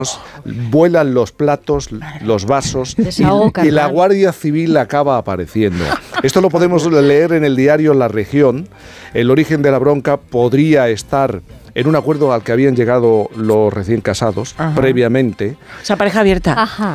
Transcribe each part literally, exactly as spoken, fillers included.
vuelan los platos, los vasos Desahogo, y, y la Guardia Civil acaba apareciendo. Esto lo podemos leer en el diario La Región. El origen de la bronca podría estar en un acuerdo al que habían llegado los recién casados. Ajá. Previamente. O sea, pareja abierta. Ajá.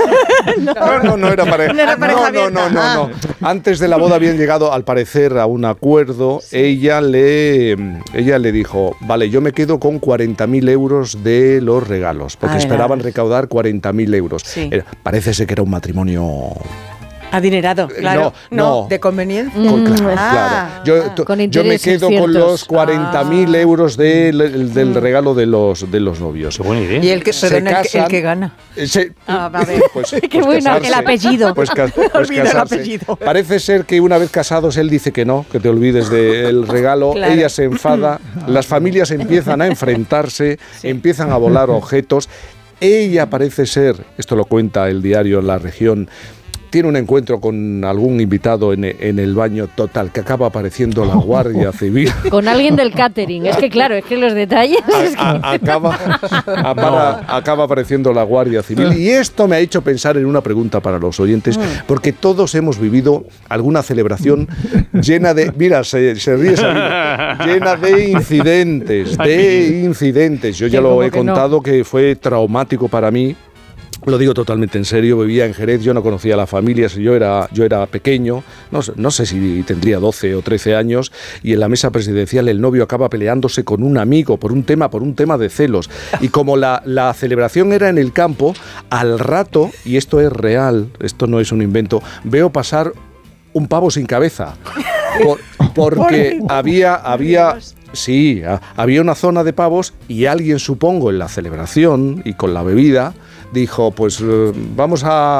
no, no, no era pareja, no era pareja no, abierta. No, no, no, no. Antes de la boda habían llegado, al parecer, a un acuerdo. Sí. Ella le ella le dijo, vale, yo me quedo con cuarenta mil euros de los regalos, porque Ay, esperaban no. recaudar cuarenta mil euros. Sí. Era, parece ser que era un matrimonio... adinerado, claro. No, no. no. ¿De conveniencia? Con, claro, ah, claro. Yo, ah, to, yo me quedo ciertos. con los cuarenta mil ah. euros de, del, del mm. regalo de los, de los novios. Qué buena idea. Y el que, se perdón, casan, el que gana. Se, ah, va a ver. Pues, Qué pues bueno, casarse, el apellido. Pues, ca, pues Olvida el apellido. Parece ser que una vez casados él dice que no, que te olvides del regalo. Claro. Ella se enfada, las familias empiezan a enfrentarse, sí. empiezan a volar objetos. Ella parece ser, esto lo cuenta el diario La Región, tiene un encuentro con algún invitado en, en el baño, total, que acaba apareciendo la Guardia Civil. Con alguien del catering. Es que claro, es que los detalles... A, a, acaba, para, acaba apareciendo la Guardia Civil. Y esto me ha hecho pensar en una pregunta para los oyentes, porque todos hemos vivido alguna celebración llena de... Mira, se, se ríe Sabino, llena de incidentes, de incidentes. Yo ya lo he contado, que fue traumático para mí. Lo digo totalmente en serio, vivía en Jerez, yo no conocía a la familia, yo era, yo era pequeño, no, no sé si tendría doce o trece años, y en la mesa presidencial el novio acaba peleándose con un amigo por un tema, por un tema de celos. Y como la, la celebración era en el campo, al rato, y esto es real, esto no es un invento, veo pasar un pavo sin cabeza. Por, porque había... había Sí, había una zona de pavos y alguien, supongo, en la celebración y con la bebida, dijo, pues uh, vamos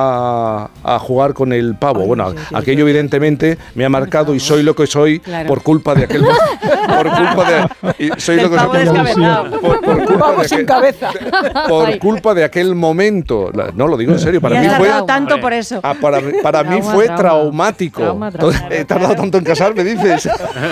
a, a jugar con el pavo. Ay, bueno, sí, sí, aquello sí, evidentemente me ha marcado y soy lo que soy claro. por culpa de aquel... por culpa de... Y soy el lo que pavo soy descabezado. Por, por culpa pavo de sin aquel, cabeza. De, por culpa de aquel momento. No, lo digo en serio. Para y mí fue... tanto por eso. Ah, para para mí fue trauma. traumático. Trauma, trauma, trauma. He tardado tanto en casarme, dices.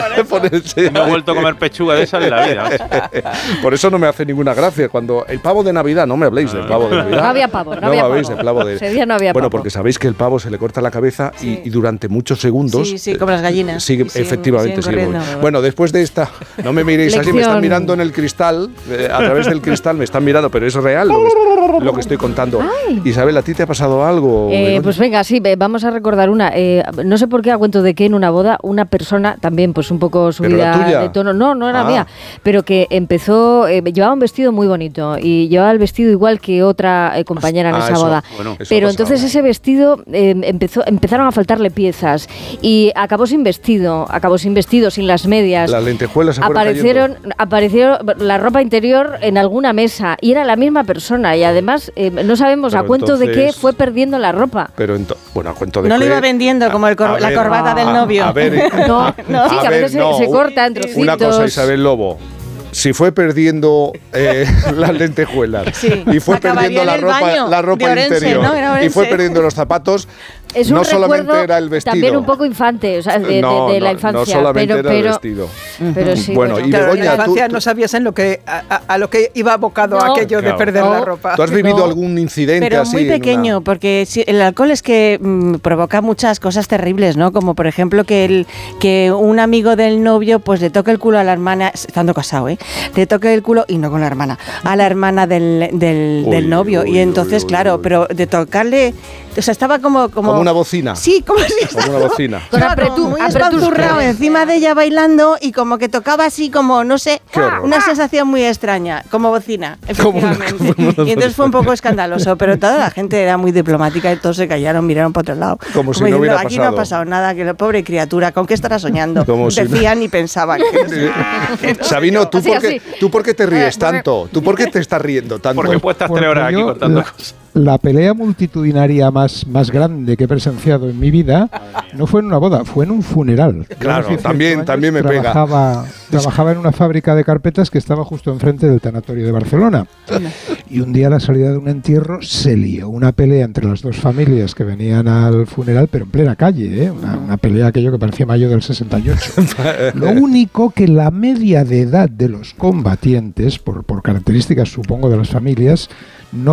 No he vuelto a comer pechuga de esa de la vida. Por eso no me hace ninguna gracia. Cuando el pavo de Navidad, no me habléis del pavo de Navidad. No había pavo, no, no había me habéis pavo. del pavo de... Ese día no había bueno, pavo. porque sabéis que el pavo se le corta la cabeza sí. y, y durante muchos segundos... Sí, sí, como las gallinas. Sigue, siguen, efectivamente, siguen sigue. Bueno, después de esta... No me miréis así, me están mirando en el cristal, eh, a través del cristal me están mirando, pero es real lo que, lo que estoy contando. Ay. Isabel, ¿a ti te ha pasado algo? Eh, pues venga, sí, vamos a recordar una. Eh, no sé por qué, a cuento de que en una boda, una persona, también pues un poco subida de tono, no, no era ah. mía, pero que empezó, eh, llevaba un vestido muy bonito y llevaba el vestido igual que otra eh, compañera en ah, esa eso, boda. Bueno, pero entonces ese vestido eh, empezó, empezaron a faltarle piezas y acabó sin vestido, acabó sin vestido, sin las medias. Las lentejuelas se aparecieron, aparecieron la ropa interior en alguna mesa y era la misma persona y además eh, no sabemos pero a cuento entonces, de qué fue perdiendo la ropa. Pero ento, bueno, a cuento de no qué, lo iba vendiendo como el cor, la ver, corbata a, del novio. A, a ver, no, no, sí, que a, a ver, veces no, se, se corta en trocitos. Una cosa, Isabel Lobo. Si fue perdiendo eh, las lentejuelas sí. y fue perdiendo la ropa, la ropa Orense, interior ¿no? y fue perdiendo los zapatos, es un no solamente era el vestido. También un poco infante, o sea, de, no, de, de la no, infancia. No solamente pero, era pero, el vestido. Pero sí. Bueno, bueno. y claro, Begoña, en la infancia tú, no sabías en lo que, a, a, a lo que iba abocado no, aquello claro. de perder no. la ropa. ¿Tú has vivido no. algún incidente pero así? Pero muy pequeño, una... porque si, el alcohol es que mmm, provoca muchas cosas terribles, ¿no? Como por ejemplo que, el, que un amigo del novio pues le toque el culo a la hermana, estando casado, ¿eh? Le toque el culo, y no con la hermana, a la hermana del, del, uy, del novio. Uy, y entonces, uy, uy, claro, uy. pero de tocarle... O sea, estaba como... Como, como una bocina. Sí, como si como una bocina. Con apretú, muy espanzurrado encima de ella bailando y como que tocaba así como, no sé, una sensación muy extraña, como bocina, efectivamente. Como una, como y entonces fue un poco escandaloso, pero toda la gente era muy diplomática y todos se callaron, miraron para otro lado. Como, como si diciendo, no hubiera aquí pasado. no ha pasado nada, que la pobre criatura, ¿con qué estará soñando? Como Decían si... y pensaban. Que no sé. Sabino, ¿tú, así, por qué, ¿tú por qué te ríes tanto? ¿Tú por qué te estás riendo tanto? Porque puestas tres horas aquí contando la, cosas. La pelea multitudinaria más, más grande que he presenciado en mi vida no fue en una boda, fue en un funeral. Claro, también, también me trabajaba, pega. Trabajaba en una fábrica de carpetas que estaba justo enfrente del tanatorio de Barcelona. Y un día a la salida de un entierro se lió una pelea entre las dos familias que venían al funeral, pero en plena calle, ¿eh? una, una pelea aquello que parecía mayo del sesenta y ocho. Lo único que la media de edad de los combatientes, por, por características supongo de las familias, no